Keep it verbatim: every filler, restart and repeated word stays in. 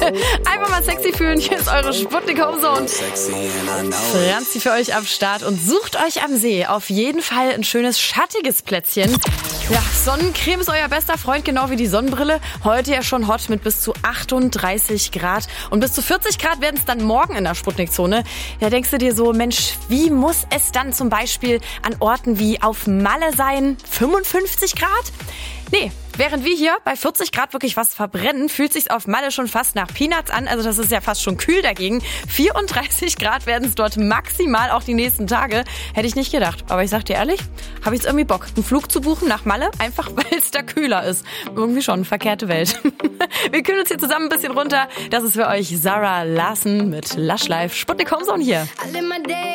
Einfach mal sexy fühlen. Hier ist eure Sputnik Homezone. Franzi für euch am Start und sucht euch am See auf jeden Fall ein schönes schattiges Plätzchen. Ja, Sonnencreme ist euer bester Freund, genau wie die Sonnenbrille. Heute ja schon hot mit bis zu achtunddreißig Grad. Und bis zu vierzig Grad werden es dann morgen in der Sputnik-Zone. Da denkst du dir so, Mensch, wie muss es dann zum Beispiel an Orten wie auf Malle sein? fünfundfünfzig Grad? Nee, während wir hier bei vierzig Grad wirklich was verbrennen, fühlt sich's auf Malle schon fast nach Peanuts an. Also das ist ja fast schon kühl dagegen. vierunddreißig Grad werden es dort maximal auch die nächsten Tage. Hätte ich nicht gedacht. Aber ich sag dir ehrlich, habe ich jetzt irgendwie Bock, einen Flug zu buchen nach Malle, einfach weil es da kühler ist. Irgendwie schon, verkehrte Welt. Wir kühlen uns hier zusammen ein bisschen runter. Das ist für euch Zara Larsson mit Lush Life. Sputnik Homezone hier.